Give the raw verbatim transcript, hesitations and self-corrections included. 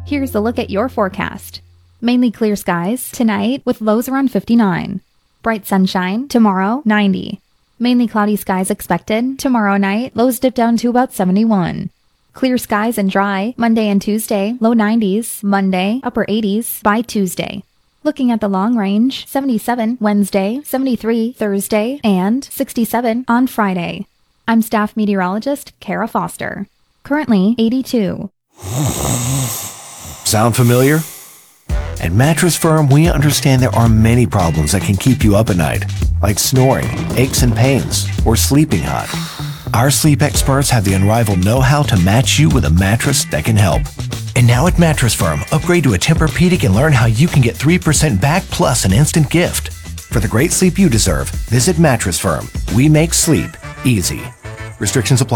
Here's a look at your forecast. Mainly clear skies tonight with lows around fifty-nine. Bright sunshine tomorrow, ninety. Mainly cloudy skies expected tomorrow night, lows dip down to about seventy-one. Clear skies and dry Monday and Tuesday, low nineties, Monday, upper eighties by Tuesday. Looking at the long range, seventy-seven Wednesday, seventy-three Thursday, and sixty-seven on Friday. I'm staff meteorologist Kara Foster. Currently eighty-two. Sound familiar? At Mattress Firm, we understand there are many problems that can keep you up at night, like snoring, aches and pains, or sleeping hot. Our sleep experts have the unrivaled know-how to match you with a mattress that can help. And now at Mattress Firm, upgrade to a Tempur-Pedic and learn how you can get three percent back plus an instant gift. For the great sleep you deserve, visit Mattress Firm. We make sleep easy. Restrictions apply.